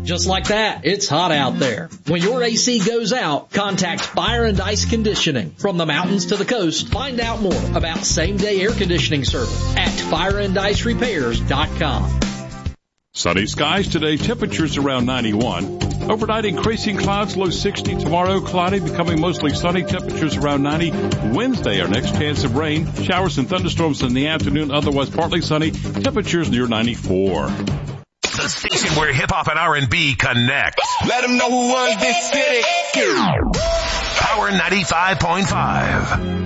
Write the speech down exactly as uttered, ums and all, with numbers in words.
Just like that, it's hot out there. When your A C goes out, contact Fire and Ice Conditioning. From the mountains to the coast, find out more about same-day air conditioning service at fire and ice repairs dot com. Sunny skies today, temperatures around ninety-one. Overnight, increasing clouds, low sixty. Tomorrow, cloudy, becoming mostly sunny, temperatures around ninety. Wednesday, our next chance of rain. Showers and thunderstorms in the afternoon, otherwise partly sunny, temperatures near ninety-four. The station where hip-hop and R and B connect. Let them know who runs this city. Power ninety-five point five.